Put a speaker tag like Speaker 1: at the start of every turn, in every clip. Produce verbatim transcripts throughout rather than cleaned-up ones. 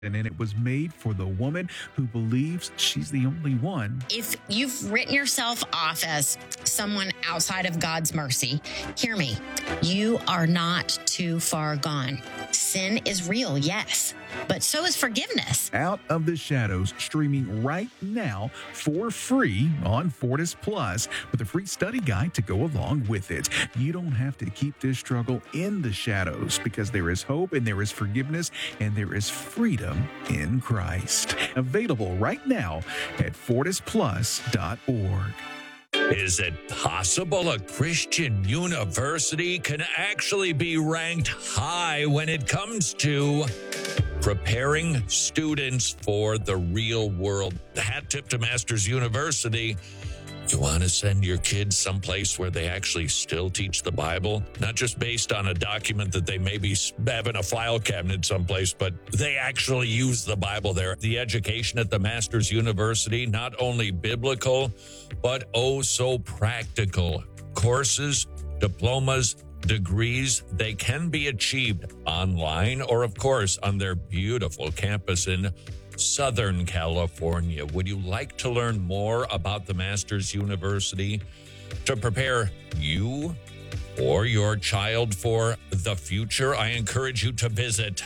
Speaker 1: And then it was made for the woman who believes she's the only one.
Speaker 2: If you've written yourself off as someone outside of God's mercy, hear me. You are not too far gone. Sin is real, yes, but so is forgiveness.
Speaker 1: Out of the Shadows, streaming right now for free on Fortis Plus with a free study guide to go along with it. You don't have to keep this struggle in the shadows because there is hope and there is forgiveness and there is freedom in Christ. Available right now at fortis plus dot org.
Speaker 3: Is it possible a Christian university can actually be ranked high when it comes to preparing students for the real world? Hat tip to Masters University. You want to send your kids someplace where they actually still teach the Bible, not just based on a document that they maybe have in a file cabinet someplace, but they actually use the Bible there. The education at the Masters University, not only biblical, but oh so practical. Courses, diplomas, degrees, they can be achieved online or, of course, on their beautiful campus in Southern California. Would you like to learn more about the Masters University to prepare you or your child for the future? I encourage you to visit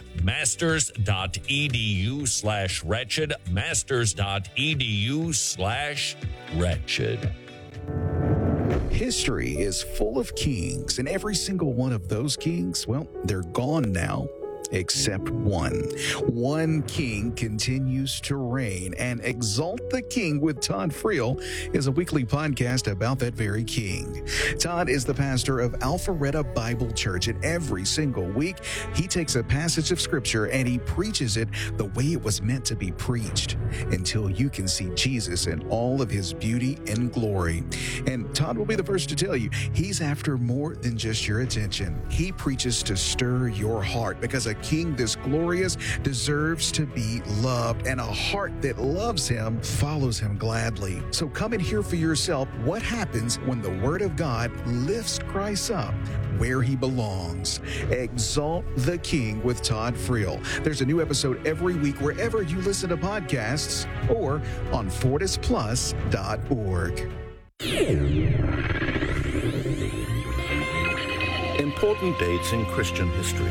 Speaker 3: masters.edu slash wretched, masters.edu slash wretched.
Speaker 1: History is full of kings, and every single one of those kings, well, they're gone now. Except one. One king continues to reign, and Exalt the King with Todd Friel is a weekly podcast about that very king. Todd is the pastor of Alpharetta Bible Church, and every single week he takes a passage of scripture and he preaches it the way it was meant to be preached until you can see Jesus in all of his beauty and glory. And Todd will be the first to tell you, he's after more than just your attention. He preaches to stir your heart because a king this glorious deserves to be loved, and a heart that loves him follows him gladly. So come and hear for yourself what happens when the Word of God lifts Christ up where he belongs. Exalt the King with Todd Friel. There's a new episode every week wherever you listen to podcasts or on fortis plus dot org.
Speaker 4: Important dates in Christian history.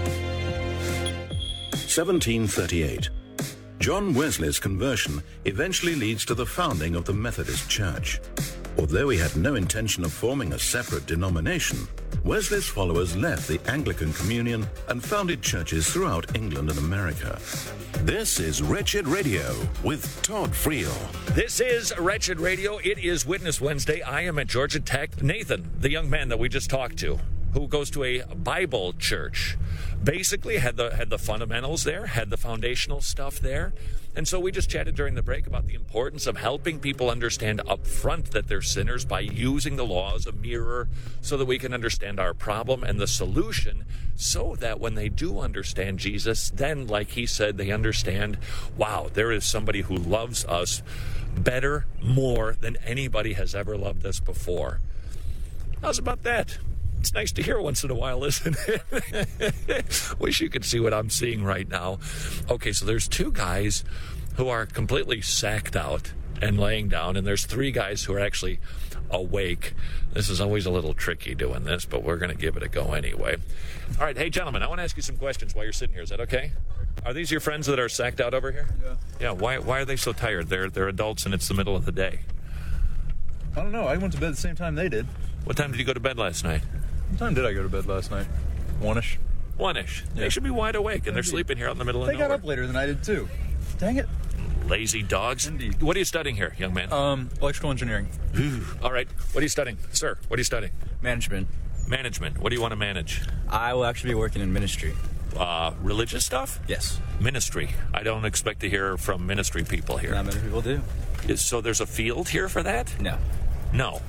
Speaker 4: seventeen thirty-eight. John Wesley's conversion eventually leads to the founding of the Methodist Church. Although he had no intention of forming a separate denomination, Wesley's followers left the Anglican Communion and founded churches throughout England and America. This is Wretched Radio with Todd Friel.
Speaker 3: This is Wretched Radio. It is Witness Wednesday. I am at Georgia Tech. Nathan, the young man that we just talked to, who goes to a Bible church, basically had the had the fundamentals there, had the foundational stuff there. And so we just chatted during the break about the importance of helping people understand up front that they're sinners by using the law as a mirror so that we can understand our problem and the solution, so that when they do understand Jesus, then, like he said, they understand, wow, there is somebody who loves us better, more than anybody has ever loved us before. How's about that? It's nice to hear once in a while, isn't it? Wish you could see what I'm seeing right now. Okay, so there's two guys who are completely sacked out and laying down, and there's three guys who are actually awake. This is always a little tricky doing this, but we're going to give it a go anyway. All right, hey, gentlemen, I want to ask you some questions while you're sitting here. Is that okay? Are these your friends that are sacked out over here?
Speaker 5: Yeah.
Speaker 3: Yeah, why, why are they so tired? They're, they're adults, and it's the middle of the day.
Speaker 5: I don't know. I went to bed at the same time they did.
Speaker 3: What time did you go to bed last night?
Speaker 5: What time did I go to bed last night? One-ish.
Speaker 3: One-ish.
Speaker 5: Yeah.
Speaker 3: They should be wide awake, and they're sleeping here out in the middle of
Speaker 5: They
Speaker 3: nowhere.
Speaker 5: got up later than I did, too. Dang it.
Speaker 3: Lazy dogs.
Speaker 5: Indeed.
Speaker 3: What are you studying here, young man?
Speaker 5: Um, electrical engineering.
Speaker 3: All right. What are you studying? Sir, what are you studying?
Speaker 6: Management.
Speaker 3: Management. What do you want to manage?
Speaker 6: I will actually be working in ministry.
Speaker 3: Uh, religious stuff?
Speaker 6: Yes.
Speaker 3: Ministry. I don't expect to hear from ministry people here.
Speaker 6: Not many people do.
Speaker 3: Is- So there's a field here for that?
Speaker 6: No.
Speaker 3: No.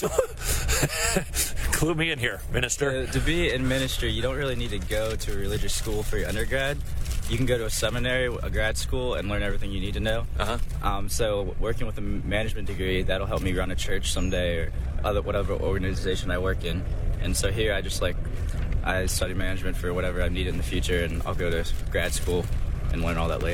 Speaker 3: Clue me in here, minister.
Speaker 6: Uh, to be in ministry, you don't really need to go to a religious school for your undergrad. You can go to a seminary, a grad school, and learn everything you need to know.
Speaker 3: Uh-huh.
Speaker 6: Um, so working with a management degree, that'll help me run a church someday or other whatever organization I work in. And so here I just like, I study management for whatever I need in the future, and I'll go to grad school and learn all that later.